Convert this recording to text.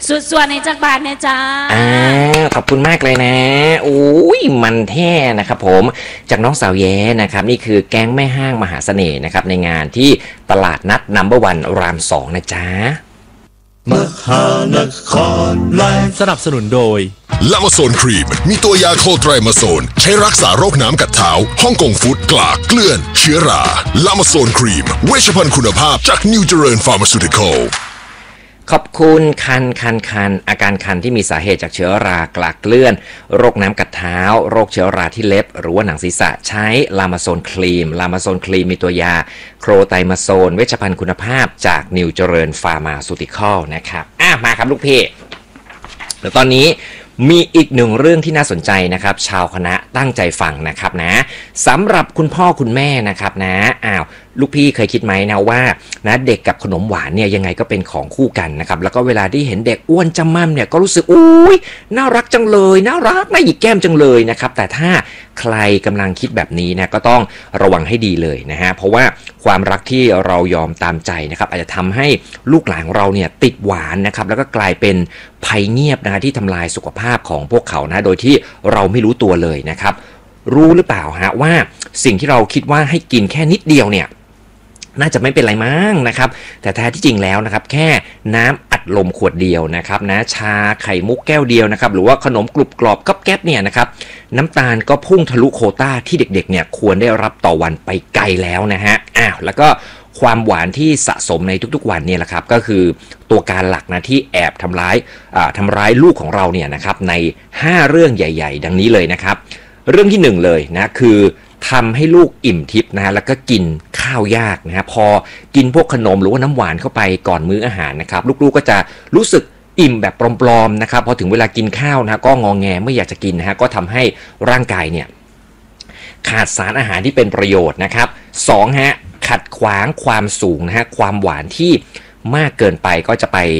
ส่วนในจักรบาทเนี่ยจ้าขอบคุณมากเลยนะโอ้ยมันแท้นะครับผมจากน้องสาวแย้นะครับนี่คือแก๊งแม่ห้างมหาเสน่ห์นะครับในงานที่ตลาดนัดนัมเบอร์วันราม2นะจ๊ะมหานครไลฟ์สนับสนุนโดยลามาโซนครีมมีตัวยาโคไตรมาโซนใช้รักษาโรคน้ำกัดเท้าฮ่องกงฟู้ดกลากเกลื่อนเชื้อราลามาโซนครีมเวชภัณฑ์คุณภาพจากนิวเจริญฟาร์มาซูติคอลขอบคุณคันอาการคันที่มีสาเหตุจากเชื้อรากลากเกลื่อนโรคน้ำกัดเท้าโรคเชื้อราที่เล็บหรือว่าหนังศีรษะใช้ลามาโซนครีมมีตัวยาโครไตรมาโซนเวชภัณฑ์คุณภาพจากนิวเจริญฟาร์มาซูติคอลนะครับมาครับลูกพี่แล้วตอนนี้มีอีกหนึ่งเรื่องที่น่าสนใจนะครับชาวคณะตั้งใจฟังนะครับนะสำหรับคุณพ่อคุณแม่นะครับนะลูกพี่เคยคิดไหมนะว่านะเด็กกับขนมหวานเนี่ยยังไงก็เป็นของคู่กันนะครับแล้วก็เวลาที่เห็นเด็กอ้วนจำมั่มเนี่ยก็รู้สึกอุ้ยน่ารักจังเลยน่ารักน่าหยิกแก้มจังเลยนะครับแต่ถ้าใครกำลังคิดแบบนี้นะก็ต้องระวังให้ดีเลยนะฮะเพราะว่าความรักที่เรายอมตามใจนะครับอาจจะทำให้ลูกหลานของเราเนี่ยติดหวานนะครับแล้วก็กลายเป็นภัยเงียบนะที่ทำลายสุขภาพของพวกเขานะโดยที่เราไม่รู้ตัวเลยนะครับรู้หรือเปล่าฮะว่าสิ่งที่เราคิดว่าให้กินแค่นิดเดียวเนี่ยน่าจะไม่เป็นไรมั้งนะครับแต่แท้ที่จริงแล้วนะครับแค่น้ำอัดลมขวดเดียวนะครับนะชาไข่มุกแก้วเดียวนะครับหรือว่าขนมกรุบกรอบก๊อบแก๊บเนี่ยนะครับน้ำตาลก็พุ่งทะลุโควต้าที่เด็กๆเนี่ยควรได้รับต่อวันไปไกลแล้วนะฮะแล้วก็ความหวานที่สะสมในทุกๆวันเนี่ยแหละครับก็คือตัวการหลักนะที่แอบทำร้ายลูกของเราเนี่ยนะครับใน5เรื่องใหญ่ๆดังนี้เลยนะครับเรื่องที่1เลยนะคือทำให้ลูกอิ่มทิพย์นะฮะแล้วก็กินข้าวยากนะฮะพอกินพวกขนมหรือว่าน้ำหวานเข้าไปก่อนมื้ออาหารนะครับลูกๆก็จะรู้สึกอิ่มแบบปลอมๆนะครับพอถึงเวลากินข้าวนะก็งอแงไม่อยากจะกินนะฮะก็ทำให้ร่างกายเนี่ยขาดสารอาหารที่เป็นประโยชน์นะครับ2ฮะขัดขวางความสูงนะฮะความหวานที่มากเกินไปก็จะไป